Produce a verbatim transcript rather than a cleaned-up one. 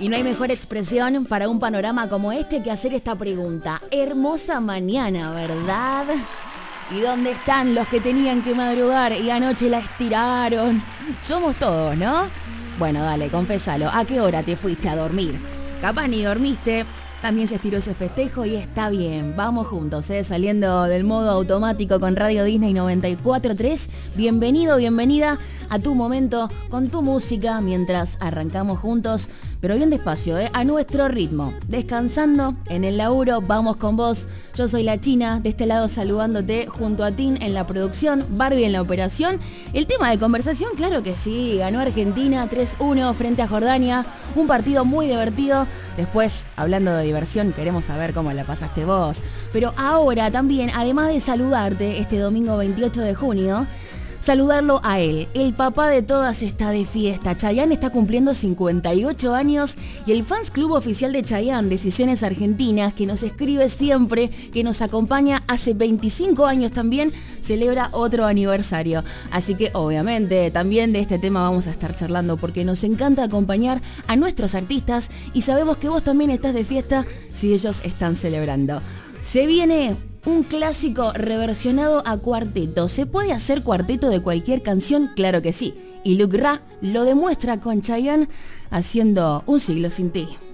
Y no hay mejor expresión para un panorama como este que hacer esta pregunta. Hermosa mañana, ¿verdad? ¿Y dónde están los que tenían que madrugar y anoche la estiraron? Somos todos, ¿no? Bueno, dale, confésalo. ¿A qué hora te fuiste a dormir? Capaz ni dormiste. También se estiró ese festejo y está bien. Vamos juntos, ¿eh? Saliendo del modo automático con Radio Disney noventa y cuatro punto tres. Bienvenido, bienvenida a tu momento con tu música mientras arrancamos juntos, pero bien despacio, ¿eh? A nuestro ritmo. Descansando en el laburo, vamos con vos. Yo soy la China, de este lado saludándote junto a Tin en la producción, Barbie en la operación. El tema de conversación, claro que sí, ganó Argentina tres uno frente a Jordania. Un partido muy divertido. Después, hablando de diversión, queremos saber cómo la pasaste vos. Pero ahora también, además de saludarte este domingo veintiocho de junio, saludarlo a él. El papá de todas está de fiesta. Chayanne está cumpliendo cincuenta y ocho años y el Fans Club Oficial de Chayanne, Decisiones Argentinas, que nos escribe siempre, que nos acompaña hace veinticinco años también, celebra otro aniversario. Así que obviamente también de este tema vamos a estar charlando porque nos encanta acompañar a nuestros artistas y sabemos que vos también estás de fiesta si ellos están celebrando. Se viene un clásico reversionado a cuarteto. ¿Se puede hacer cuarteto de cualquier canción? Claro que sí. Y Luke Ra lo demuestra con Chayanne haciendo Un siglo sin ti.